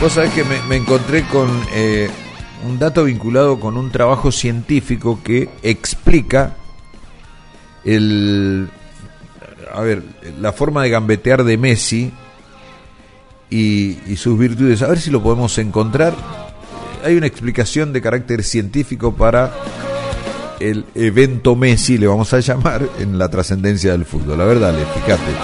Vos sabés que me encontré con un dato vinculado con un trabajo científico que explica la forma de gambetear de Messi y sus virtudes. A ver si lo podemos encontrar. Hay una explicación de carácter científico para el evento Messi, le vamos a llamar, en la trascendencia del fútbol. A ver, dale, fíjate.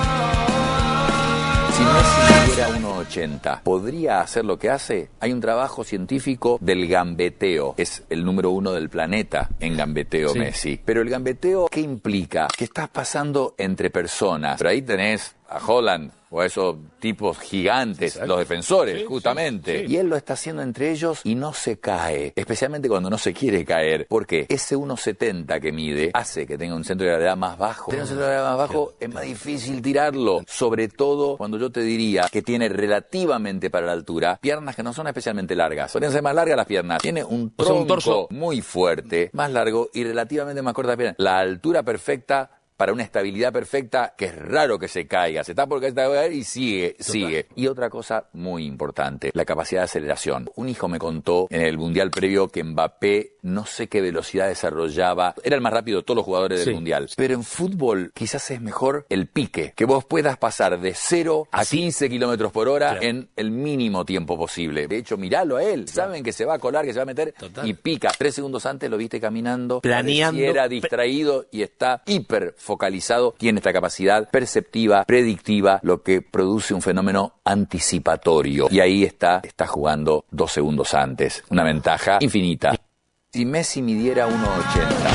Si Messi midiera 1,80, ¿podría hacer lo que hace? Hay un trabajo científico del gambeteo. Es el número 1 del planeta en gambeteo, sí. Messi. Pero el gambeteo, ¿qué implica? Que estás pasando entre personas. Pero ahí tenés a Haaland o a esos tipos gigantes, exacto, los defensores, sí, justamente. Sí, sí. Y él lo está haciendo entre ellos y no se cae, especialmente cuando no se quiere caer. ¿Por qué? Ese 1,70 que mide hace que tenga un centro de gravedad más bajo. Tener un centro de gravedad más bajo es más difícil tirarlo, sobre todo cuando yo te diría que tiene relativamente para la altura piernas que no son especialmente largas. Podrían ser más largas las piernas. Tiene un tronco, un torso muy fuerte, más largo y relativamente más corta las piernas. La altura perfecta para una estabilidad perfecta, que es raro que se caiga. Se está por caer y sigue. Y otra cosa muy importante, la capacidad de aceleración. Un hijo me contó en el Mundial previo que Mbappé no sé qué velocidad desarrollaba. Era el más rápido de todos los jugadores del Mundial. Pero en fútbol quizás es mejor el pique. Que vos puedas pasar de 0 a 15 kilómetros por hora en el mínimo tiempo posible. De hecho, miralo a él. Saben que se va a colar, que se va a meter y pica. 3 segundos antes lo viste caminando, planeando, era distraído y está hiper focalizado, tiene esta capacidad perceptiva, predictiva, lo que produce un fenómeno anticipatorio. Y ahí está jugando 2 segundos antes. Una ventaja infinita. Si Messi midiera 1,80...